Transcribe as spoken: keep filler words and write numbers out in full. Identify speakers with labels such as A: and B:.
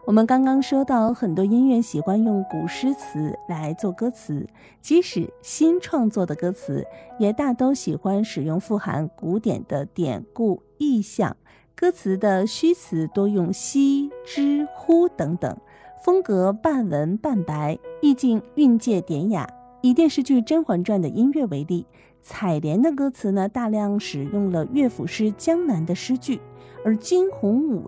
A: 我们刚刚说到，很多音乐喜欢用古诗词来做歌词，即使新创作的歌词，也大都喜欢使用富含古典的典故意象，歌词的虚词多用惜、知、乎等等，风格半文半白，意境韵界典雅。以电视剧《甄嬛传》的音乐为例，采莲的歌词呢，大量使用了乐府诗江南的诗句，而惊鸿舞